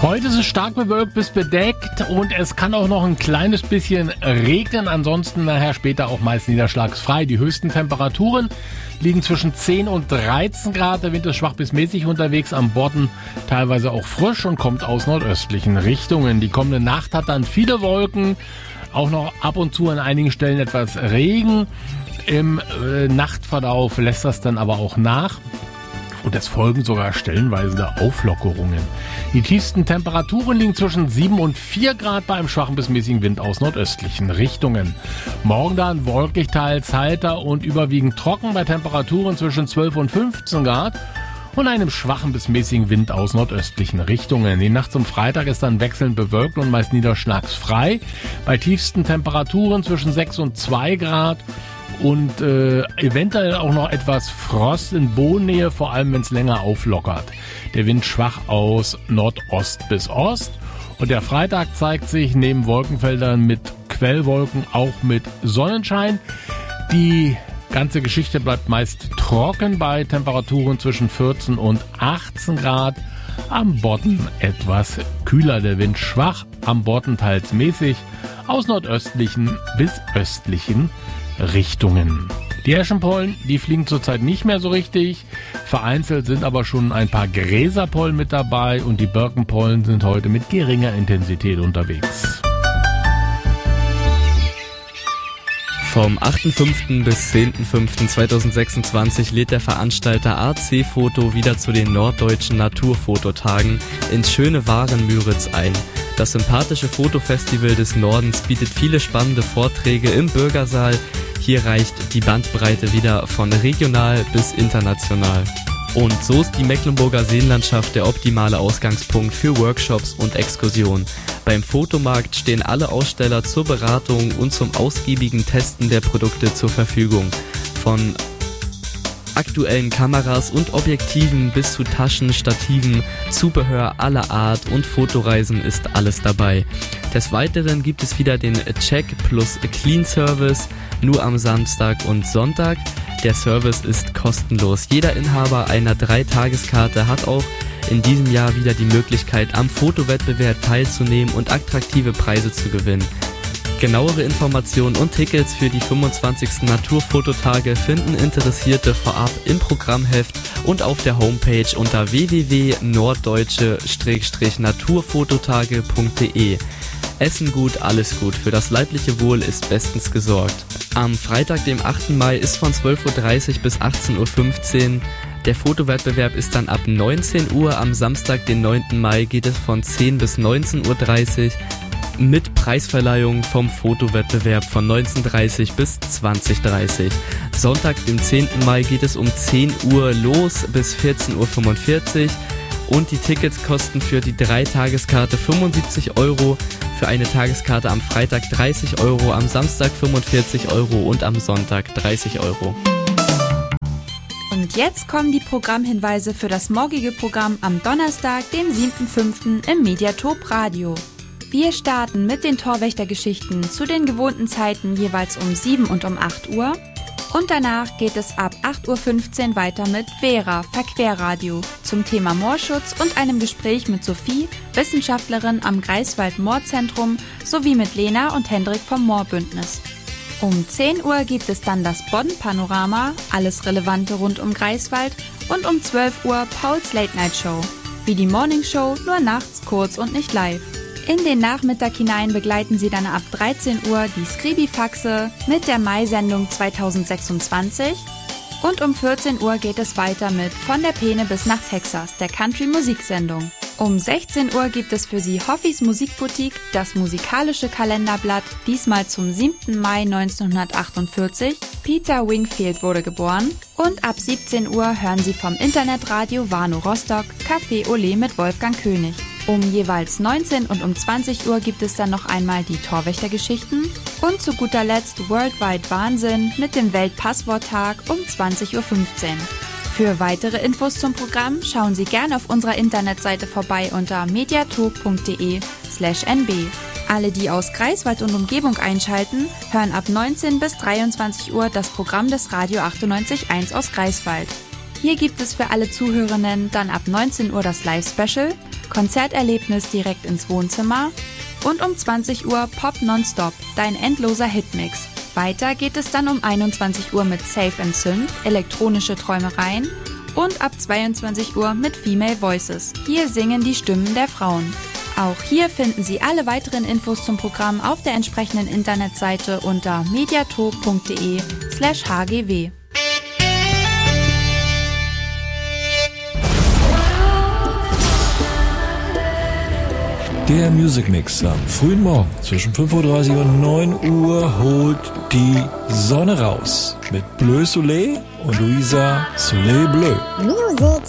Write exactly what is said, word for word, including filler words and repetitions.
Heute ist es stark bewölkt bis bedeckt und es kann auch noch ein kleines bisschen regnen. Ansonsten nachher später auch meist niederschlagsfrei. Die höchsten Temperaturen liegen zwischen zehn und dreizehn Grad. Der Wind ist schwach bis mäßig unterwegs, am Bodden teilweise auch frisch und kommt aus nordöstlichen Richtungen. Die kommende Nacht hat dann viele Wolken, auch noch ab und zu an einigen Stellen etwas Regen. Im äh, Nachtverlauf lässt das dann aber auch nach. Und es folgen sogar stellenweise Auflockerungen. Die tiefsten Temperaturen liegen zwischen sieben und vier Grad bei einem schwachen bis mäßigen Wind aus nordöstlichen Richtungen. Morgen dann wolkig, teils heiter und überwiegend trocken bei Temperaturen zwischen zwölf und fünfzehn Grad und einem schwachen bis mäßigen Wind aus nordöstlichen Richtungen. Die Nacht zum Freitag ist dann wechselnd bewölkt und meist niederschlagsfrei. Bei tiefsten Temperaturen zwischen sechs und zwei Grad. Und äh, eventuell auch noch etwas Frost in Bodennähe, vor allem wenn es länger auflockert. Der Wind schwach aus Nordost bis Ost. Und der Freitag zeigt sich neben Wolkenfeldern mit Quellwolken auch mit Sonnenschein. Die ganze Geschichte bleibt meist trocken bei Temperaturen zwischen vierzehn und achtzehn Grad. Am Bodden etwas kühler, der Wind schwach, am Bodden teils mäßig, aus nordöstlichen bis östlichen Richtungen. Die Eschenpollen, die fliegen zurzeit nicht mehr so richtig. Vereinzelt sind aber schon ein paar Gräserpollen mit dabei und die Birkenpollen sind heute mit geringer Intensität unterwegs. Vom achten fünften bis zehnten fünften zweitausendsechsundzwanzig lädt der Veranstalter A C Foto wieder zu den Norddeutschen Naturfototagen ins schöne Waren-Müritz ein. Das sympathische Fotofestival des Nordens bietet viele spannende Vorträge im Bürgersaal. Hier reicht die Bandbreite wieder von regional bis international. Und so ist die Mecklenburger Seenlandschaft der optimale Ausgangspunkt für Workshops und Exkursionen. Beim Fotomarkt stehen alle Aussteller zur Beratung und zum ausgiebigen Testen der Produkte zur Verfügung. Von aktuellen Kameras und Objektiven bis zu Taschen, Stativen, Zubehör aller Art und Fotoreisen ist alles dabei. Des Weiteren gibt es wieder den Check plus Clean Service, nur am Samstag und Sonntag. Der Service ist kostenlos. Jeder Inhaber einer Dreitageskarte hat auch in diesem Jahr wieder die Möglichkeit, am Fotowettbewerb teilzunehmen und attraktive Preise zu gewinnen. Genauere Informationen und Tickets für die fünfundzwanzigsten Naturfototage finden Interessierte vorab im Programmheft und auf der Homepage unter w w w punkt norddeutsche naturfototage punkt de. Essen gut, alles gut. Für das leibliche Wohl ist bestens gesorgt. Am Freitag, dem achten Mai, ist von zwölf Uhr dreißig bis achtzehn Uhr fünfzehn. Der Fotowettbewerb ist dann ab neunzehn Uhr. Am Samstag, den neunten Mai, geht es von zehn bis neunzehn Uhr dreißig. Mit Preisverleihung vom Fotowettbewerb von neunzehn Uhr dreißig bis zwanzig Uhr dreißig. Sonntag, dem zehnten Mai, geht es um zehn Uhr los bis vierzehn Uhr fünfundvierzig. Und die Tickets kosten für die Dreitageskarte fünfundsiebzig Euro, für eine Tageskarte am Freitag dreißig Euro, am Samstag fünfundvierzig Euro und am Sonntag dreißig Euro. Und jetzt kommen die Programmhinweise für das morgige Programm am Donnerstag, dem siebten fünften im Mediatop Radio. Wir starten mit den Torwächtergeschichten zu den gewohnten Zeiten jeweils um sieben und um acht Uhr. Und danach geht es ab acht Uhr fünfzehn weiter mit Vera, Verquerradio, zum Thema Moorschutz und einem Gespräch mit Sophie, Wissenschaftlerin am Greifswald Moorzentrum, sowie mit Lena und Hendrik vom Moorbündnis. Um zehn Uhr gibt es dann das Bodden-Panorama, alles Relevante rund um Greifswald, und um zwölf Uhr Pauls Late Night Show, wie die Morning Show, nur nachts, kurz und nicht live. In den Nachmittag hinein begleiten Sie dann ab dreizehn Uhr die Skribifaxe mit der Mai-Sendung zweitausendsechsundzwanzig und um vierzehn Uhr geht es weiter mit Von der Peene bis nach Texas, der Country-Musiksendung. Um sechzehn Uhr gibt es für Sie Hoffis Musikboutique, das musikalische Kalenderblatt, diesmal zum siebten Mai neunzehnhundertachtundvierzig. Peter Wingfield wurde geboren. Und ab siebzehn Uhr hören Sie vom Internetradio Warnow Rostock Café Olé mit Wolfgang König. Um jeweils neunzehn und um zwanzig Uhr gibt es dann noch einmal die Torwächtergeschichten und zu guter Letzt Worldwide Wahnsinn mit dem Weltpassworttag um zwanzig Uhr fünfzehn. Für weitere Infos zum Programm schauen Sie gerne auf unserer Internetseite vorbei unter mediatalk.de slash nb. Alle, die aus Greifswald und Umgebung einschalten, hören ab neunzehn bis dreiundzwanzig Uhr das Programm des Radio achtundneunzig Komma eins aus Greifswald. Hier gibt es für alle Zuhörenden dann ab neunzehn Uhr das Live-Special Konzerterlebnis direkt ins Wohnzimmer. Und um zwanzig Uhr Pop Nonstop, dein endloser Hitmix. Weiter geht es dann um einundzwanzig Uhr mit Safe and Synth, elektronische Träumereien. Und ab zweiundzwanzig Uhr mit Female Voices. Hier singen die Stimmen der Frauen. Auch hier finden Sie alle weiteren Infos zum Programm auf der entsprechenden Internetseite unter mediatok.de slash hgw. Der Music Mix am frühen Morgen zwischen fünf Uhr dreißig und neun Uhr holt die Sonne raus mit Bleu Soleil und Luisa Soleil Bleu. Music.